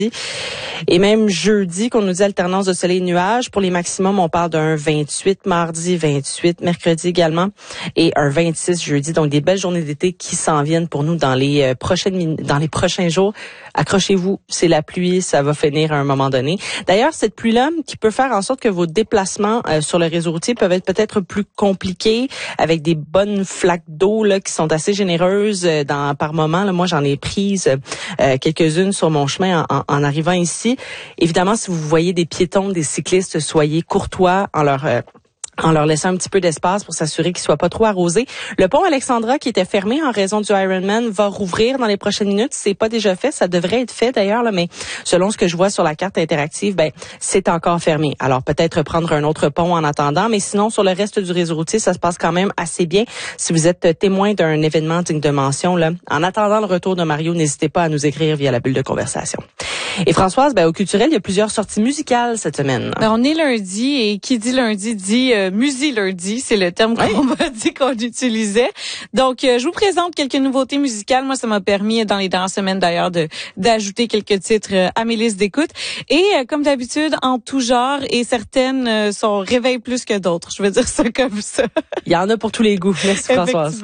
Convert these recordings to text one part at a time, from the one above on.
Et même jeudi, qu'on nous dit alternance de soleil et nuages. Pour les maximums, on parle d'un 28 mardi, 28 mercredi également et un 26 jeudi. Donc, des belles journées d'été qui s'en viennent pour nous dans les prochains jours. Accrochez-vous, c'est la pluie, ça va finir à un moment donné. D'ailleurs, cette pluie-là qui peut faire en sorte que vos déplacements sur le réseau routier peuvent être peut-être plus compliqués avec des bonnes flaques d'eau là qui sont assez généreuses par moment. Là, moi, j'en ai prises quelques-unes sur mon chemin en arrivant ici. Évidemment, si vous voyez des piétons, des cyclistes, soyez courtois en leur laissant un petit peu d'espace pour s'assurer qu'il soit pas trop arrosé. Le pont Alexandra, qui était fermé en raison du Ironman, va rouvrir dans les prochaines minutes. C'est pas déjà fait, ça devrait être fait d'ailleurs, là, mais selon ce que je vois sur la carte interactive, c'est encore fermé. Alors peut-être prendre un autre pont en attendant, mais sinon sur le reste du réseau routier, ça se passe quand même assez bien. Si vous êtes témoin d'un événement digne de mention, là, en attendant le retour de Mario, n'hésitez pas à nous écrire via la bulle de conversation. Et Françoise, au Culturel, il y a plusieurs sorties musicales cette semaine. On est lundi et qui dit lundi dit musi-lundi, c'est le terme qu'on m'a dit qu'on utilisait. Donc, je vous présente quelques nouveautés musicales. Moi, ça m'a permis dans les dernières semaines d'ailleurs d'ajouter quelques titres à mes listes d'écoute. Et comme d'habitude, en tout genre, et certaines sont réveillent plus que d'autres. Je veux dire ça comme ça. Il y en a pour tous les goûts. Merci Françoise.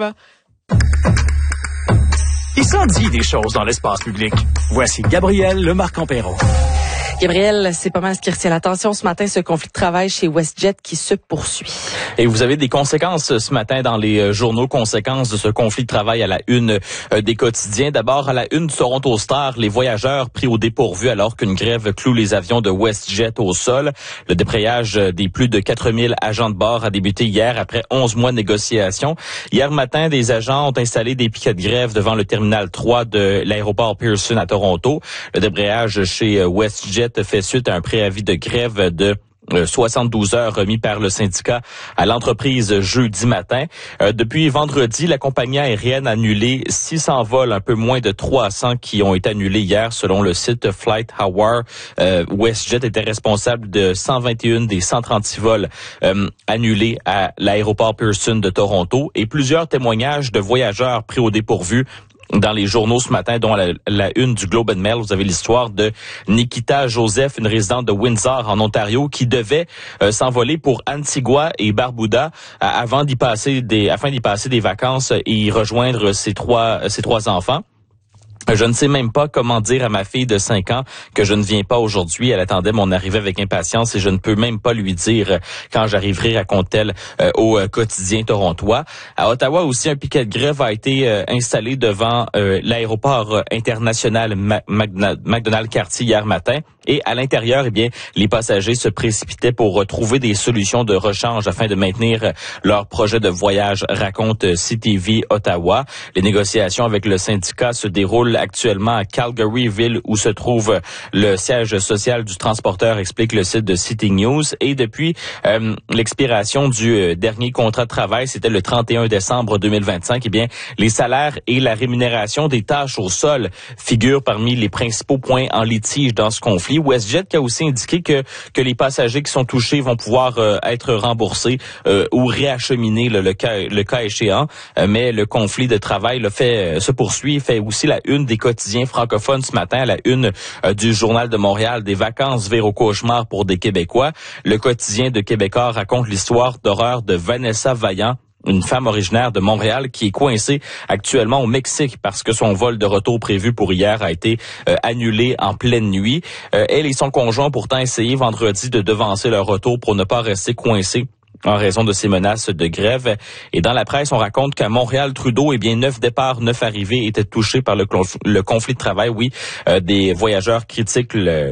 Il s'en dit des choses dans l'espace public. Voici Gabriel Lemarque-Perron. Gabriel, c'est pas mal ce qui retient l'attention ce matin, ce conflit de travail chez WestJet qui se poursuit. Et vous avez des conséquences ce matin dans les journaux, conséquences de ce conflit de travail à la une des quotidiens. D'abord, à la une du Toronto Star, les voyageurs pris au dépourvu alors qu'une grève cloue les avions de WestJet au sol. Le débrayage des plus de 4000 agents de bord a débuté hier après 11 mois de négociations. Hier matin, des agents ont installé des piquets de grève devant le terminal 3 de l'aéroport Pearson à Toronto. Le débrayage chez WestJet fait suite à un préavis de grève de 72 heures remis par le syndicat à l'entreprise jeudi matin. Depuis vendredi, la compagnie aérienne a annulé 600 vols, un peu moins de 300 qui ont été annulés hier selon le site Flight Hour. WestJet était responsable de 121 des 136 vols annulés à l'aéroport Pearson de Toronto et plusieurs témoignages de voyageurs pris au dépourvu dans les journaux ce matin, dont la une du Globe and Mail. Vous avez l'histoire de Nikita Joseph, une résidente de Windsor en Ontario, qui devait s'envoler pour Antigua et Barbuda afin d'y passer des vacances et y rejoindre ses trois enfants. Je ne sais même pas comment dire à ma fille de 5 ans que je ne viens pas aujourd'hui. Elle attendait mon arrivée avec impatience et je ne peux même pas lui dire quand j'arriverai, raconte-t-elle au quotidien torontois. À Ottawa aussi, un piquet de grève a été installé devant l'aéroport international McDonald-Cartier hier matin. Et à l'intérieur, les passagers se précipitaient pour trouver des solutions de rechange afin de maintenir leur projet de voyage, raconte CTV Ottawa. Les négociations avec le syndicat se déroulent actuellement à Calgary, ville où se trouve le siège social du transporteur, explique le site de City News. Et depuis l'expiration du dernier contrat de travail, c'était le 31 décembre 2025, les salaires et la rémunération des tâches au sol figurent parmi les principaux points en litige dans ce conflit. WestJet qui a aussi indiqué que les passagers qui sont touchés vont pouvoir être remboursés ou réacheminés le cas échéant. Mais le conflit de travail se poursuit, fait aussi la une des quotidiens francophones ce matin, à la une du Journal de Montréal, des vacances vers au cauchemar pour des Québécois. Le quotidien de Québécois raconte l'histoire d'horreur de Vanessa Vaillant, une femme originaire de Montréal qui est coincée actuellement au Mexique parce que son vol de retour prévu pour hier a été annulé en pleine nuit. Elle et son conjoint ont pourtant essayé vendredi de devancer leur retour pour ne pas rester coincés en raison de ces menaces de grève. Et dans la presse, on raconte qu'à Montréal, Trudeau, 9 départs, 9 arrivées étaient touchés par le conflit de travail. Oui, des voyageurs critiquent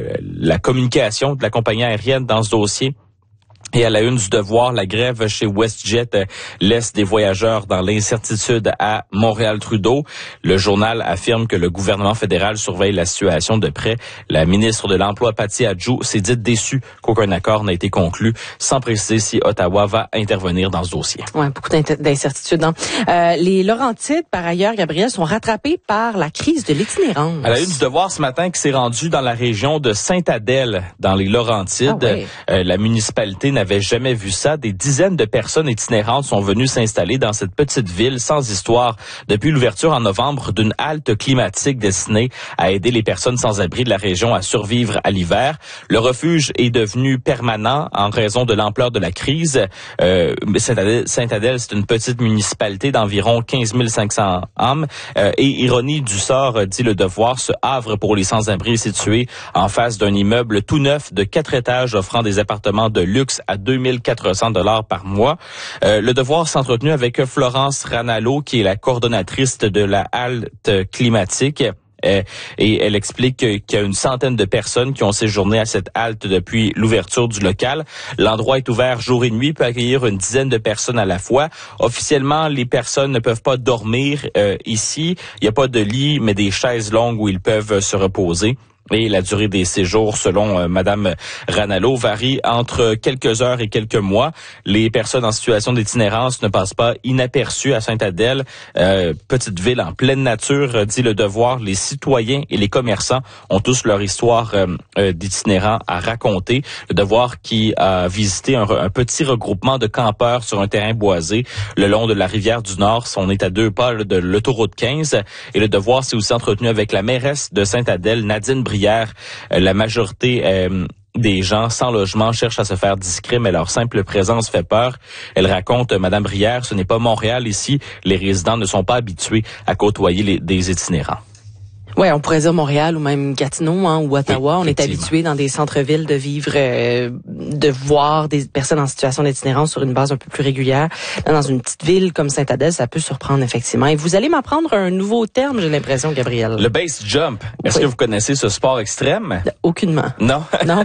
la communication de la compagnie aérienne dans ce dossier. Et à la une du Devoir, la grève chez WestJet laisse des voyageurs dans l'incertitude à Montréal-Trudeau. Le journal affirme que le gouvernement fédéral surveille la situation de près. La ministre de l'Emploi, Patty Adjou, s'est dite déçue qu'aucun accord n'a été conclu, sans préciser si Ottawa va intervenir dans ce dossier. Ouais, beaucoup d'incertitudes. Les Laurentides, par ailleurs, Gabriel, sont rattrapés par la crise de l'itinérance. À la une du Devoir ce matin, qui s'est rendue dans la région de Sainte-Adèle, dans les Laurentides, la municipalité n'avait n'avait jamais vu ça. Des dizaines de personnes itinérantes sont venues s'installer dans cette petite ville sans histoire depuis l'ouverture en novembre d'une halte climatique destinée à aider les personnes sans abri de la région à survivre à l'hiver. Le refuge est devenu permanent en raison de l'ampleur de la crise. Sainte-Adèle, c'est une petite municipalité d'environ 15 500 âmes. Et ironie du sort, dit Le Devoir, ce havre pour les sans-abri est situé en face d'un immeuble tout neuf de 4 étages offrant des appartements de luxe à 2400 $ par mois. Le Devoir s'est entretenu avec Florence Ranallo, qui est la coordonnatrice de la halte climatique. Et elle explique qu'il y a une centaine de personnes qui ont séjourné à cette halte depuis l'ouverture du local. L'endroit est ouvert jour et nuit, peut accueillir une dizaine de personnes à la fois. Officiellement, les personnes ne peuvent pas dormir ici. Il n'y a pas de lit, mais des chaises longues où ils peuvent se reposer. Et la durée des séjours, selon Madame Ranallo, varie entre quelques heures et quelques mois. Les personnes en situation d'itinérance ne passent pas inaperçues à Sainte-Adèle, petite ville en pleine nature, dit Le Devoir. Les citoyens et les commerçants ont tous leur histoire d'itinérants à raconter. Le Devoir qui a visité un petit regroupement de campeurs sur un terrain boisé le long de la rivière du Nord. On est à 2 pas de l'autoroute 15. Et Le Devoir s'est aussi entretenu avec la mairesse de Sainte-Adèle, Nadine Brière. La majorité des gens sans logement cherchent à se faire discrets, mais leur simple présence fait peur. Elle raconte, Madame Brière, ce n'est pas Montréal ici. Les résidents ne sont pas habitués à côtoyer des itinérants. Ouais, on pourrait dire Montréal ou même Gatineau ou Ottawa. Oui, on est habitué dans des centres-villes de vivre, de voir des personnes en situation d'itinérance sur une base un peu plus régulière. Dans une petite ville comme Sainte-Adèle, ça peut surprendre effectivement. Et vous allez m'apprendre un nouveau terme, j'ai l'impression, Gabriel. Le base jump. Est-ce que vous connaissez ce sport extrême? Aucunement. Non. Non.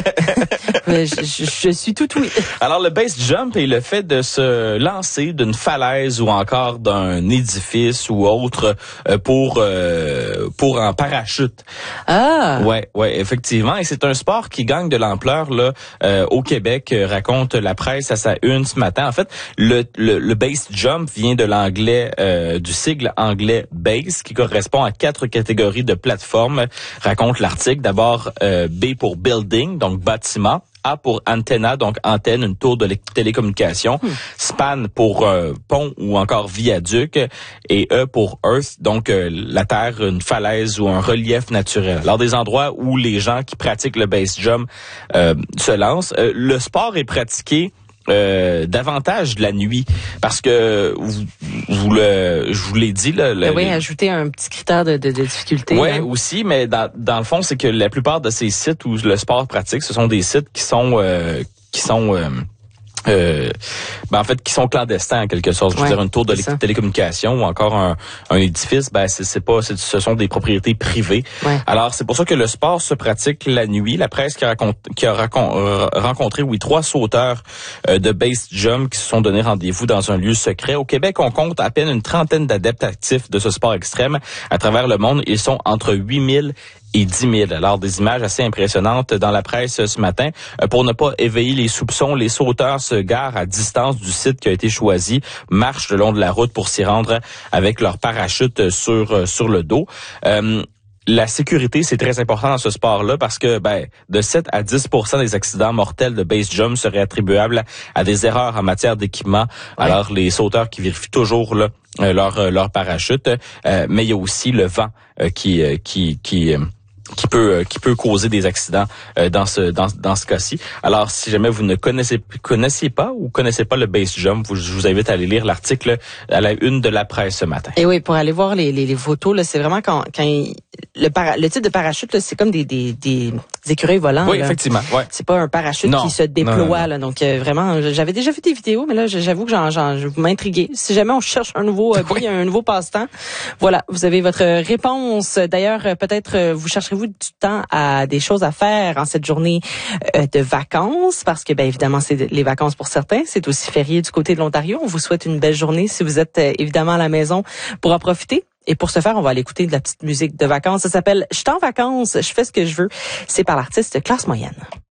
je suis tout oui. Alors, le base jump est le fait de se lancer d'une falaise ou encore d'un édifice ou autre pour en parachute. Ah! Ouais, effectivement. Et c'est un sport qui gagne de l'ampleur là au Québec, raconte la presse à sa une ce matin. En fait, le base jump vient de l'anglais, du sigle anglais base, qui correspond à 4 catégories de plateformes, raconte l'article. D'abord, B pour building, donc bâtiment. A pour antenna, donc antenne, une tour de télécommunication. Span pour pont ou encore viaduc. Et E pour earth, donc la terre, une falaise ou un relief naturel. Alors des endroits où les gens qui pratiquent le base jump se lancent. Le sport est pratiqué davantage de la nuit parce que je vous l'ai dit là. Oui, ajouter un petit critère de difficulté. Oui, aussi, mais dans le fond, c'est que la plupart de ces sites où le sport pratique, ce sont des sites qui sont en fait, qui sont clandestins en quelque sorte. Je veux dire, une tour de télécommunication ou encore un édifice, ce sont des propriétés privées. Ouais. Alors, c'est pour ça que le sport se pratique la nuit. La presse qui a rencontré 3 sauteurs de base jump qui se sont donné rendez-vous dans un lieu secret. Au Québec, on compte à peine une trentaine d'adeptes actifs de ce sport extrême. À travers le monde, ils sont entre 8 000 et 10 000. Alors, des images assez impressionnantes dans la presse ce matin. Pour ne pas éveiller les soupçons, les sauteurs se garent à distance du site qui a été choisi, marchent le long de la route pour s'y rendre avec leur parachute sur le dos. La sécurité, c'est très important dans ce sport-là parce que de 7 à 10% des accidents mortels de base jump seraient attribuables à des erreurs en matière d'équipement. Ouais. Alors, les sauteurs qui vérifient toujours leur parachute, mais il y a aussi le vent qui peut causer des accidents dans ce cas-ci. Alors, si jamais vous ne connaissiez pas le base jump, je vous invite à aller lire l'article à la une de la presse ce matin. Et oui, pour aller voir les photos là, c'est vraiment quand le type de parachute là, c'est comme des écureuils volants. Oui, là. Effectivement. Ouais. C'est pas un parachute qui se déploie là. Donc vraiment, j'avais déjà vu des vidéos, mais là, j'avoue que vous m'intriguez. Si jamais on cherche un nouveau un nouveau passe-temps, voilà, vous avez votre réponse. D'ailleurs, peut-être vous chercherez-vous du temps à des choses à faire en cette journée de vacances, parce que évidemment c'est les vacances pour certains, c'est aussi férié du côté de l'Ontario. On vous souhaite une belle journée si vous êtes évidemment à la maison pour en profiter. Et pour ce faire, on va aller écouter de la petite musique de vacances. Ça s'appelle « Je suis en vacances, je fais ce que je veux ». C'est par l'artiste Classe Moyenne.